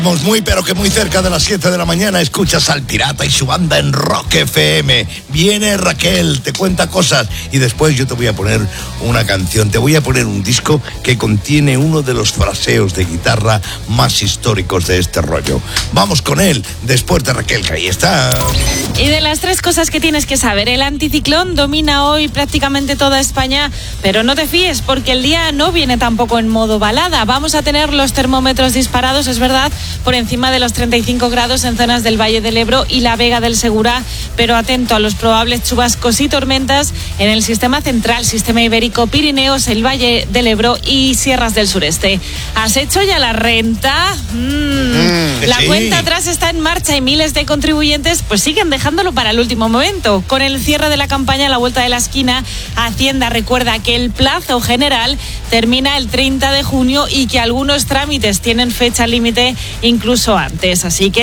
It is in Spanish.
Muy pero que muy cerca de las 7 de la mañana escuchas al Pirata y su banda en Rock FM. Viene Raquel, te cuenta cosas y después yo te voy a poner una canción, te voy a poner un disco que contiene uno de los fraseos de guitarra más históricos de este rollo. Vamos con él, después de Raquel, que ahí está. Y de las 3 cosas que tienes que saber, el anticiclón domina hoy prácticamente toda España, pero no te fíes porque el día no viene tampoco en modo balada. Vamos a tener los termómetros disparados, es verdad, por encima de los 35 grados en zonas del Valle del Ebro y la Vega del Segura, pero atento a los probables chubascos y tormentas en el sistema central, sistema ibérico, Pirineos, el Valle del Ebro y sierras del sureste. ¿Has hecho ya la renta? La sí. cuenta atrás está en marcha y miles de contribuyentes pues siguen dejándolo para el último momento. Con el cierre de la campaña a la vuelta de la esquina, Hacienda recuerda que el plazo general termina el 30 de junio y que algunos trámites tienen fecha límite incluso antes. Así que